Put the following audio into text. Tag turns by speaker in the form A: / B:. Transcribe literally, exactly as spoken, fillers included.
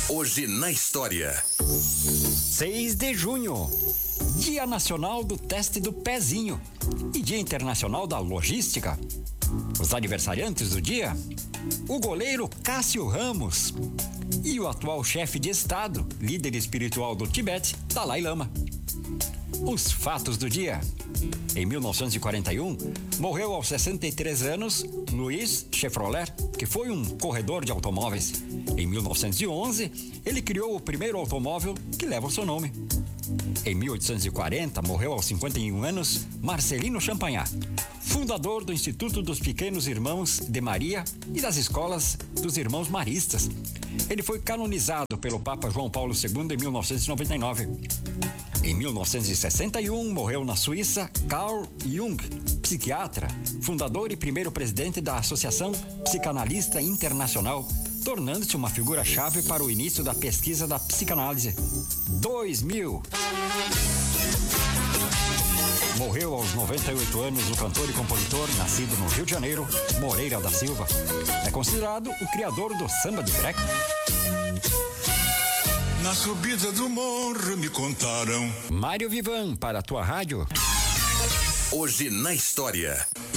A: Hoje na história.
B: seis de junho, Dia Nacional do Teste do Pezinho e Dia Internacional da Logística. Os aniversariantes do dia: o goleiro Cássio Ramos e o atual chefe de Estado, líder espiritual do Tibete, Dalai Lama. Os fatos do dia: em mil novecentos e quarenta e um, morreu aos sessenta e três anos Louis Chevrolet, que foi um corredor de automóveis. Em mil novecentos e onze, ele criou o primeiro automóvel que leva o seu nome. Em mil oitocentos e quarenta, morreu aos cinquenta e um anos Marcelino Champagnat, fundador do Instituto dos Pequenos Irmãos de Maria e das Escolas dos Irmãos Maristas. Ele foi canonizado pelo Papa João Paulo segundo em mil novecentos e noventa e nove. Em mil novecentos e sessenta e um, morreu na Suíça Carl Jung, psiquiatra, fundador e primeiro presidente da Associação Psicanalista Internacional, tornando-se uma figura-chave para o início da pesquisa da psicanálise. dois mil. Morreu aos noventa e oito anos o cantor e compositor, nascido no Rio de Janeiro, Moreira da Silva. É considerado o criador do samba de break.
C: Na subida do morro me contaram.
B: Mário Vivan, para a tua rádio.
A: Hoje na história.